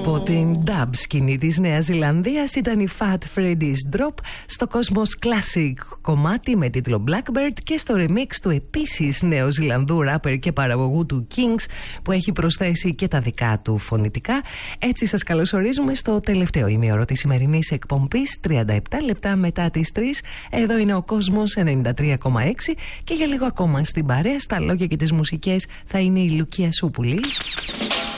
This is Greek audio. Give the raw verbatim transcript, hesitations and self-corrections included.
Από την dub σκηνή της Νέας Ζηλανδίας ήταν η Fat Freddy's Drop στο Cosmos Classic κομμάτι με τίτλο Blackbird και στο remix του επίσης νεοζηλανδού ράπερ και παραγωγού του Kings που έχει προσθέσει και τα δικά του φωνητικά. Έτσι σας καλωσορίζουμε στο τελευταίο ημίωρο της σημερινής εκπομπής, τριάντα επτά λεπτά μετά τις τρεις. Εδώ είναι ο Κόσμος ενενήντα τρία κόμμα έξι και για λίγο ακόμα στην παρέα, στα λόγια και τις μουσικές θα είναι η Λουκία Σούπουλη.